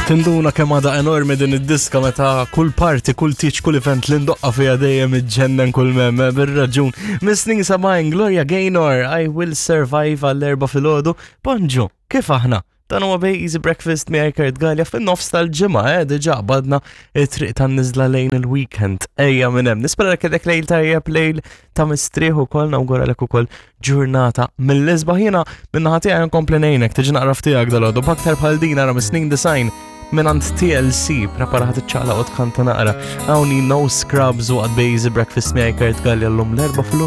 Tinduna kemm għada enormi din id-diska meta kull parti, kull tiċ, kull event li ndoqqa fiha dejjem iġġennen kull memme bir-raġun. Missning sabajn Gloria Gaynor, I Will Survive għall-4 filgħodu. Bonġu, kif aħna? Dan huwa bej Easy Breakfast mi Kurt Gallia fin-nofs tal-ġimgħa, diġà badna it-triq tan-niżla lejn il-weekend. Ejja minn hemm. Nispera kedek lejl tajjeb lejl ta' mistrieħ ukoll nawguralek ukoll ġurnata mill-isbaħ jiena min-naħa tiegħi nkompli ngħinek tiġi naqraf tiegħek dalodu b'aktar bħal din ara mis-snin design minant TLC preparat iċċaqla qod kanta naqra. Hawnni No Scrubs u għad bej Easy Breakfast mi Kurt Gallia l-lum l-4 filgħodu.